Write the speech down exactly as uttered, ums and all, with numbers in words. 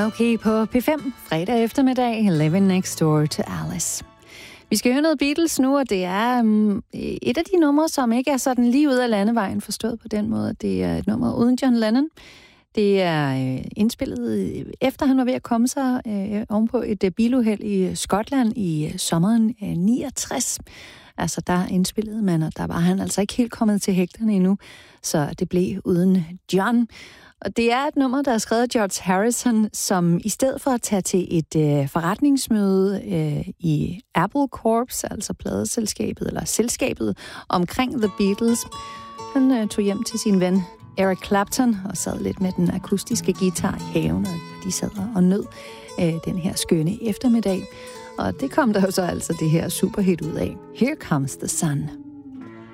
Okay, på P fem, fredag eftermiddag, Living Next Door to Alice. Vi skal høre noget Beatles nu, og det er um, et af de numre, som ikke er sådan lige ud af landevejen, forstået på den måde. Det er et nummer uden John Lennon. Det er øh, indspillet efter han var ved at komme sig øh, ovenpå et øh, biluheld i Skotland i øh, sommeren øh, niogtres. Altså der indspillede man, og der var han altså ikke helt kommet til hægterne endnu, så det blev uden John. Og det er et nummer, der er skrevet af George Harrison, som i stedet for at tage til et øh, forretningsmøde øh, i Apple Corps, altså pladeselskabet eller selskabet omkring The Beatles, han øh, tog hjem til sin ven Eric Clapton og sad lidt med den akustiske guitar i haven, og de sad og nød øh, den her skønne eftermiddag. Og det kom der jo så altså det her superhit ud af. Here Comes the Sun.